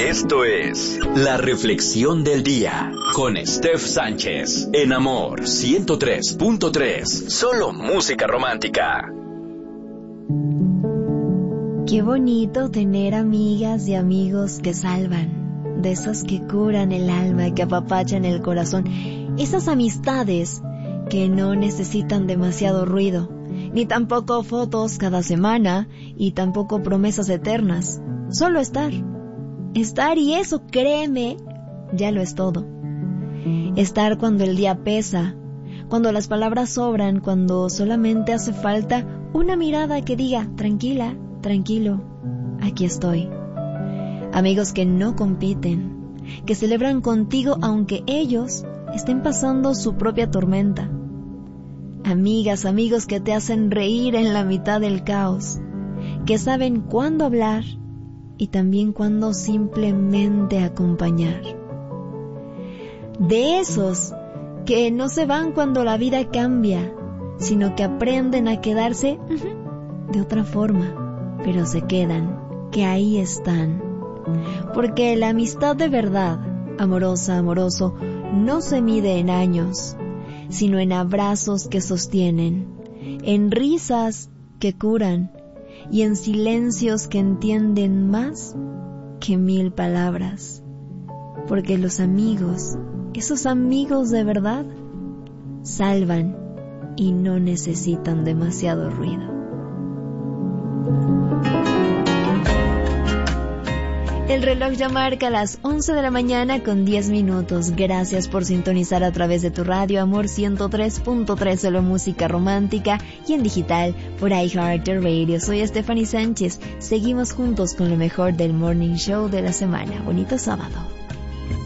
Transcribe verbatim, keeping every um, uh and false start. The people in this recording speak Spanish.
Esto es La Reflexión del Día con Steph Sánchez en Amor ciento tres punto tres. Solo música romántica. Qué bonito tener amigas y amigos que salvan, de esos que curan el alma, que apapachan el corazón. Esas amistades que no necesitan demasiado ruido, ni tampoco fotos cada semana, y tampoco promesas eternas. Solo estar. Estar, y eso, créeme, ya lo es todo. Estar cuando el día pesa, cuando las palabras sobran, cuando solamente hace falta una mirada que diga, tranquila, tranquilo, aquí estoy. Amigos que no compiten, que celebran contigo aunque ellos estén pasando su propia tormenta. Amigas, amigos que te hacen reír en la mitad del caos, que saben cuándo hablar y también cuándo simplemente acompañar. De esos que no se van cuando la vida cambia, sino que aprenden a quedarse uh-huh, de otra forma, pero se quedan, que ahí están. Porque la amistad de verdad, amorosa, amoroso, no se mide en años, sino en abrazos que sostienen, en risas que curan y en silencios que entienden más que mil palabras. Porque los amigos, esos amigos de verdad, salvan y no necesitan demasiado ruido. El reloj ya marca las once de la mañana con diez minutos. Gracias por sintonizar a través de tu radio Amor ciento tres punto tres, solo música romántica, y en digital por iHeartRadio. Soy Stephanie Sánchez. Seguimos juntos con lo mejor del Morning Show de la semana. Bonito sábado.